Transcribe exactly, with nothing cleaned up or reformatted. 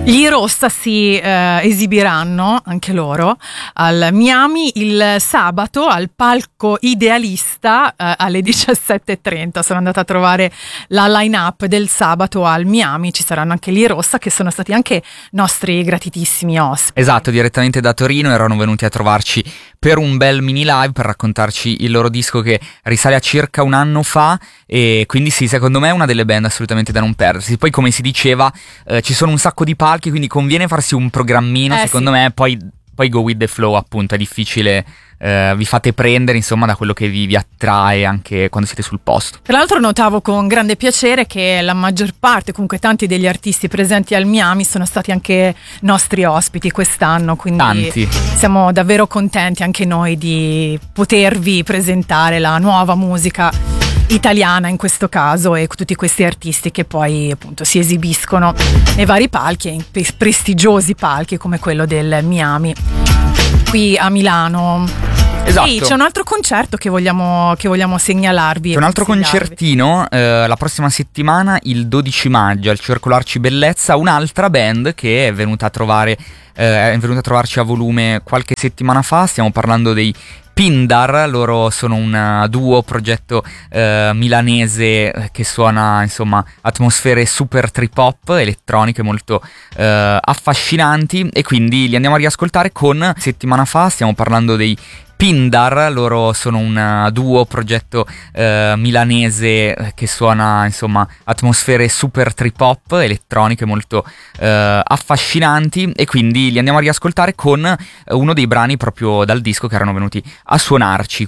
Gli Rossa si eh, esibiranno anche loro al Miami il sabato al palco Idealista eh, alle diciassette e trenta. Sono andata a trovare la line-up del sabato al Miami, ci saranno anche gli Rossa che sono stati anche nostri gratitissimi ospiti. Esatto, direttamente da Torino erano venuti a trovarci per un bel mini live per raccontarci il loro disco che risale a circa un anno fa, e quindi sì, secondo me è una delle band assolutamente da non perdersi. Poi, come si diceva, eh, ci sono un sacco di palchi, quindi conviene farsi un programmino, eh, secondo sì. me, poi, poi go with the flow, appunto, è difficile, eh, vi fate prendere insomma da quello che vi, vi attrae anche quando siete sul posto. Tra l'altro notavo con grande piacere che la maggior parte, comunque tanti degli artisti presenti al Miami sono stati anche nostri ospiti quest'anno, quindi Tanti. siamo davvero contenti anche noi di potervi presentare la nuova musica italiana in questo caso, e tutti questi artisti che poi appunto si esibiscono nei vari palchi, in prestigiosi palchi come quello del Miami qui a Milano. Esatto. Sì, c'è un altro concerto che vogliamo, che vogliamo segnalarvi. C'è un altro concertino eh, la prossima settimana, il dodici maggio, al Circolo Arcibellezza, un'altra band che è venuta a trovare eh, è venuta a trovarci a volume qualche settimana fa. Stiamo parlando dei Pindar. Loro sono un duo progetto eh, milanese che suona insomma atmosfere super trip hop elettroniche molto eh, affascinanti, e quindi li andiamo a riascoltare con settimana fa. Stiamo parlando dei Pindar. Loro sono un duo progetto eh, milanese che suona insomma atmosfere super trip hop elettroniche molto eh, affascinanti, e quindi li andiamo a riascoltare con uno dei brani proprio dal disco che erano venuti a suonarci